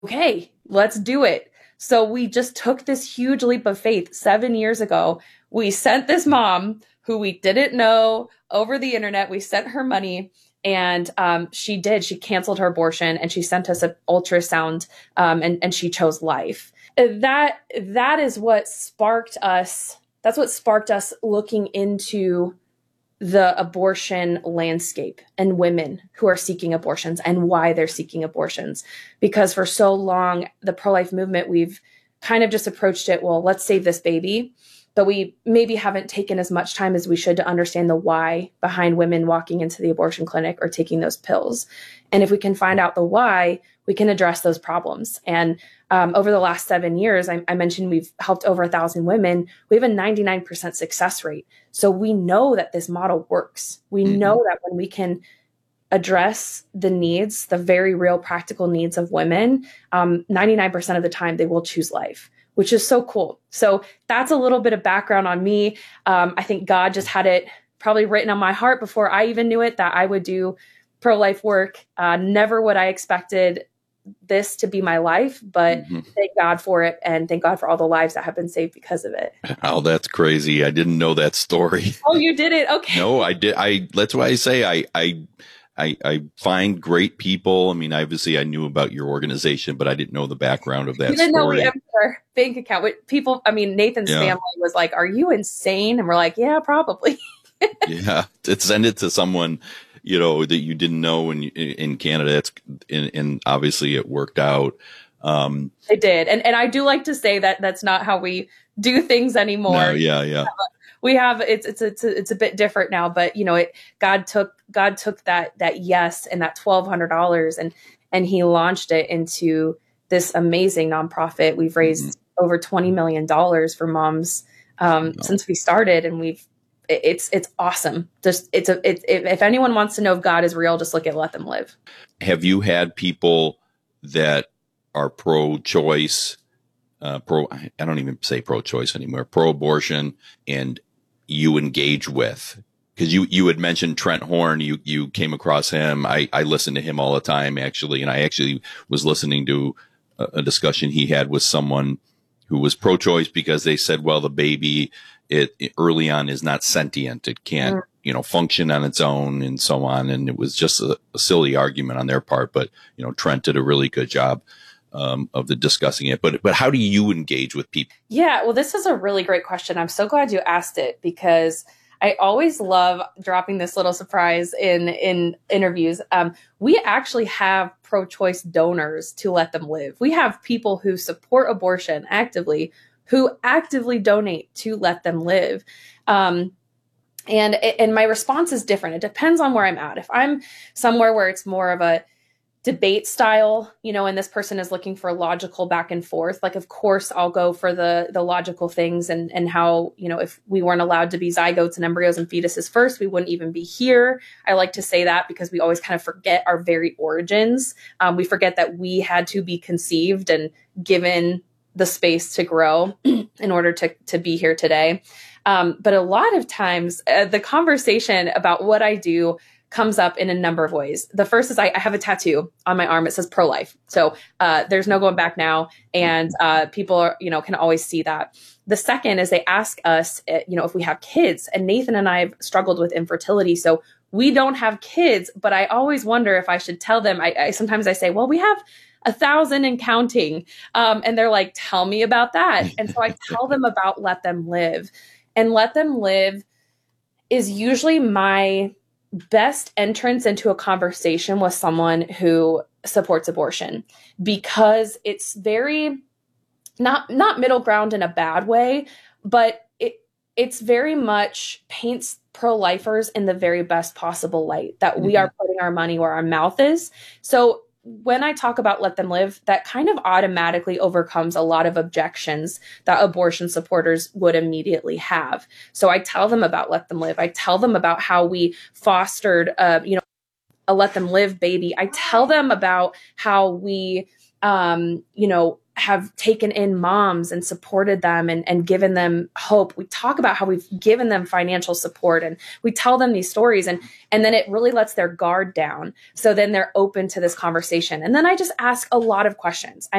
okay, let's do it. So we just took this huge leap of faith 7 years ago. We sent this mom who we didn't know over the internet. We sent her money, and she did. She canceled her abortion, and she sent us an ultrasound, and she chose life. That is what sparked us. That's what sparked us looking into the abortion landscape and women who are seeking abortions and why they're seeking abortions. Because for so long, the pro-life movement, we've kind of just approached it, well, let's save this baby. But we maybe haven't taken as much time as we should to understand the why behind women walking into the abortion clinic or taking those pills. And if we can find out the why, we can address those problems. And over the last 7 years, I mentioned we've helped over 1,000 women. We have a 99% success rate. So we know that this model works. We know that when we can address the needs, the very real practical needs of women, 99% of the time they will choose life, which is so cool. So that's a little bit of background on me. I think God just had it probably written on my heart before I even knew it, that I would do pro-life work. Never would I expected this to be my life, but thank God for it. And thank God for all the lives that have been saved because of it. Oh, that's crazy. I didn't know that story. Oh, you did it? Okay. No, I did. That's why I say I find great people. I mean, obviously I knew about your organization, but I didn't know the background of that you didn't story. Know we have our bank account with people. I mean, Nathan's family was like, are you insane? And we're like, yeah, probably. Yeah. To send it to someone, that you didn't know in Canada, and obviously it worked out. It did. And I do like to say that that's not how we do things anymore. No, yeah. We have, it's a bit different now, but God took that yes, and that $1,200 and he launched it into this amazing nonprofit. We've raised over $20 million for moms, since we started, and it's awesome. If anyone wants to know if God is real, just look at Let Them Live. Have you had people that are pro-choice, I don't even say pro-choice anymore, pro-abortion, and you engage with? Because you had mentioned Trent Horn, you came across him. I listen to him all the time, actually, and I actually was listening to a discussion he had with someone who was pro-choice because they said, well, the baby it early on is not sentient. It can't, function on its own and so on. And it was just a silly argument on their part. But, Trent did a really good job of discussing it. But how do you engage with people? Yeah, well, this is a really great question. I'm so glad you asked it, because I always love dropping this little surprise in interviews. We actually have pro-choice donors to Let Them Live. We have people who support abortion actively, who actively donate to Let Them Live. And my response is different. It depends on where I'm at. If I'm somewhere where it's more of a debate style, and this person is looking for logical back and forth, like, of course, I'll go for the logical things and how, if we weren't allowed to be zygotes and embryos and fetuses first, we wouldn't even be here. I like to say that because we always kind of forget our very origins. We forget that we had to be conceived and given the space to grow in order to be here today. But a lot of times the conversation about what I do comes up in a number of ways. The first is I have a tattoo on my arm. It says pro-life. So there's no going back now. And people are, can always see that. The second is they ask us, if we have kids. And Nathan and I have struggled with infertility. So we don't have kids, but I always wonder if I should tell them. Sometimes I say, well, we have 1,000 and counting. And they're like, tell me about that. And so I tell them about Let Them Live. And Let Them Live is usually my best entrance into a conversation with someone who supports abortion, because it's very not middle ground in a bad way, but it's very much paints pro-lifers in the very best possible light, that we are putting our money where our mouth is. So when I talk about Let Them Live, that kind of automatically overcomes a lot of objections that abortion supporters would immediately have. So I tell them about Let Them Live. I tell them about how we fostered, a Let Them Live baby. I tell them about how we, have taken in moms and supported them and given them hope. We talk about how we've given them financial support, and we tell them these stories, and then it really lets their guard down. So then they're open to this conversation. And then I just ask a lot of questions.